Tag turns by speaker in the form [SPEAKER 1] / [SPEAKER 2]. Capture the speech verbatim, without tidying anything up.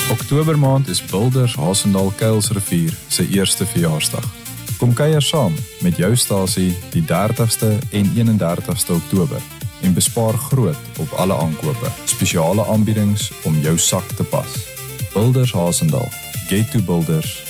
[SPEAKER 1] Oktobermaand is Builders Hasendaal Kuilsrivier sy eerste verjaarsdag. Kom kuier saam met jou stasie die dertigste en eenendertigste Oktober en bespaar groot op alle aankope. Spesiale aanbiedings om jou sak te pas. Builders Hasendaal. Get to Builders.